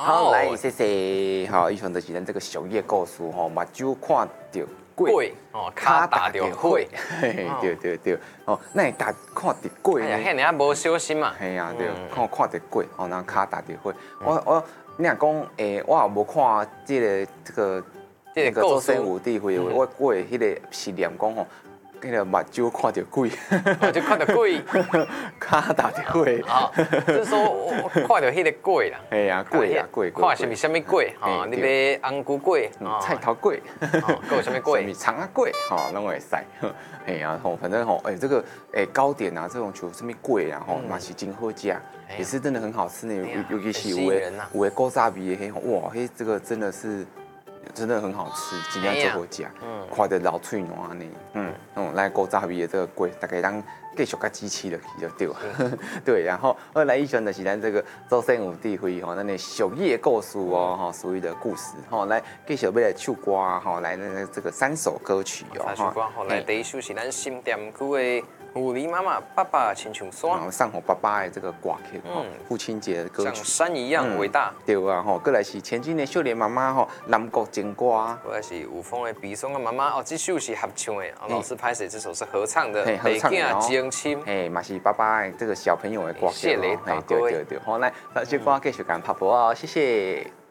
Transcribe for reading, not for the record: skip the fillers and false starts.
好，来，谢谢。好，以上就是咱这个俗语的故事吼，目睭看到鬼， 脚踏到火。 对。哦，那看到鬼呢？ 哎呀，遐尔无小心嘛。 系啊，对，看到鬼，哦，然后脚踏到火。你若讲我也无看这个周生武帝会，我会迄个是念讲吼。迄个目睭看到鬼， 就看到鬼， 脚踏到火。 啊，就是说看到迄个鬼啦。 系啊，鬼啊，鬼。 看什么鬼？哈，你买红菇鬼， 菜头粿， 还有什么鬼？ 什么长啊粿，哈，拢会使。哎呀，吼，反正吼，这个糕点啊，这种像什么粿啊，吼，嘛是真好食，也是真的很好吃呢。尤其是有的古早味的迄，哇，迄这个真的是。真的很好吃，尽量做好食，看得老脆软呢。来古早味的这个粿，大家当继续甲支持落去就对了。对，然后来以上就是咱这个周生武帝会吼，咱的俗语的故事哦，哈，俗语的故事，吼，来继续要来唱歌啊，吼，来这个3首歌曲哦， 3首歌，吼，来第一首是咱新店区的狐狸妈妈爸爸亲像山， 送给爸爸的这个歌曲，父亲节的歌曲， 像山一样伟大。 对啊，吼，过来是前进的秀莲妈妈吼，南国情歌， 过来是有风的鼻松的妈妈哦，这首是合唱的，老师拍摄这首是合唱的， 合唱的情深， 嘛是爸爸这个小朋友的歌曲， 谢雷大哥， 对，好来，这首歌继续跟拍播哦，谢谢。